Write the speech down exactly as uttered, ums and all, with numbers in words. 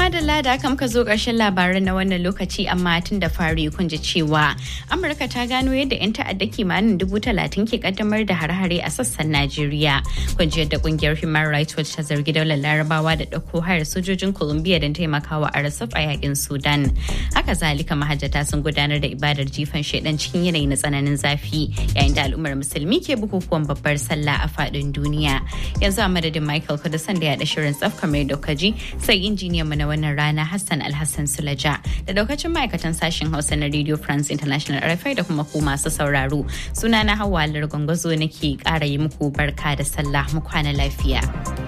madalla da aka muka zo ƙarshen labaran na wannan lokaci amma tun da fari kun ji cewa Amurka ta gano yadda 'yan ta'adda kimanin dubu talatin ke kaddamar da hare-hare a sassan Najeriya. Kun ji yadda kungiyar Human Rights Watch ta zargi daular Larabawa da ɗauko hayar sojojin Colombia don taimakawa a R S F a yakin Sudan. Haka zalika mahajjata sun gudanar da ibadar jifan shaidan cikin yanayi na tsananin zafi yayin da al'ummar musulmi ke bukukuwan babbar sallah a faɗin duniya. Yanzu a madadin Michael Kudusan da ya da shirin tsaf kamar da kaji sai injiniyan mu na wannan rana Hassan Alhassan Sulaja da daukacin ma'aikatan sashen Hausa na Radio France International R F I da kuma ku masu sauraro. Sunana Hawwa Largongozo nake ƙara yi muku barka da sallah mu kwana lafiya.